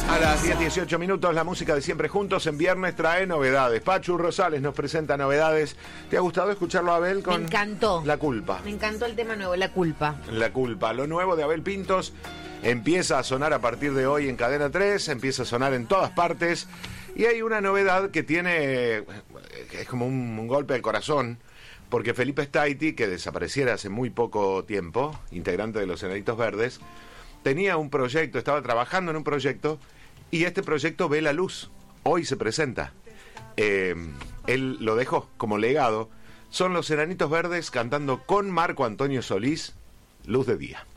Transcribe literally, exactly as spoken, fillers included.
A las diez dieciocho minutos, la música de Siempre Juntos en viernes trae novedades. Pachu Rosales nos presenta novedades. ¿Te ha gustado escucharlo a Abel con Me encantó. La Culpa? Me encantó el tema nuevo, La Culpa. La Culpa. Lo nuevo de Abel Pintos empieza a sonar a partir de hoy en Cadena tres, empieza a sonar en todas partes. Y hay una novedad que tiene, es como un, un golpe al corazón, porque Felipe Staiti, que desapareciera hace muy poco tiempo, integrante de los Enanitos Verdes, tenía un proyecto, estaba trabajando en un proyecto, y este proyecto ve la luz. Hoy se presenta. Eh, él lo dejó como legado. Son los Enanitos Verdes cantando con Marco Antonio Solís, Luz de Día.